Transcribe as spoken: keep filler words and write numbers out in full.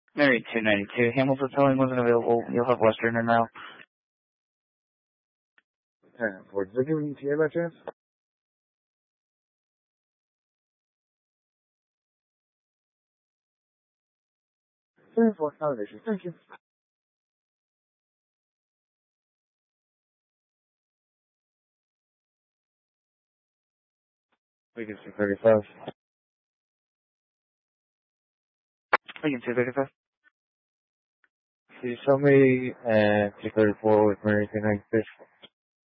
Mary two ninety-two. Hamilton towing wasn't available. You'll have Westerner now. ten four. Did they give an E T A by chance? ten four. Not an issue. Thank you. Lincoln two thirty-five. Lincoln two thirty-five. Can you show me uh, two thirty-four with Mary two ninety-six?